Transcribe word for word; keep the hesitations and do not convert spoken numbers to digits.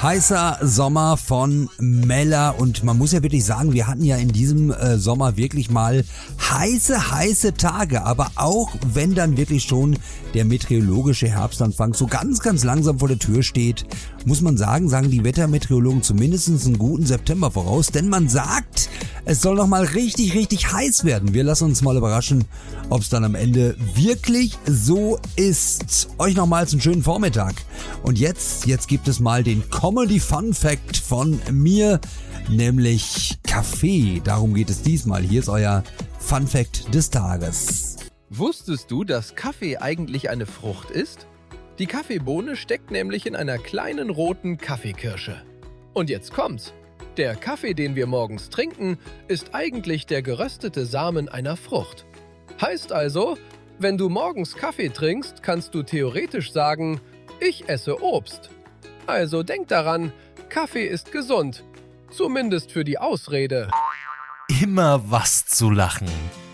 Heißer Sommer von Meller und man muss ja wirklich sagen, wir hatten ja in diesem äh, Sommer wirklich mal heiße, heiße Tage, aber auch wenn dann wirklich schon der meteorologische Herbstanfang so ganz, ganz langsam vor der Tür steht, muss man sagen, sagen die Wettermeteorologen zumindest einen guten September voraus, denn man sagt, es soll noch mal richtig, richtig heiß werden. Wir lassen uns mal überraschen, ob es dann am Ende wirklich so ist. Euch nochmals einen schönen Vormittag. Und jetzt, jetzt gibt es mal den Comedy Fun Fact von mir, nämlich Kaffee. Darum geht es diesmal. Hier ist euer Fun Fact des Tages. Wusstest du, dass Kaffee eigentlich eine Frucht ist? Die Kaffeebohne steckt nämlich in einer kleinen roten Kaffeekirsche. Und jetzt kommt's. Der Kaffee, den wir morgens trinken, ist eigentlich der geröstete Samen einer Frucht. Heißt also, wenn du morgens Kaffee trinkst, kannst du theoretisch sagen, ich esse Obst. Also denk daran, Kaffee ist gesund. Zumindest für die Ausrede. Immer was zu lachen.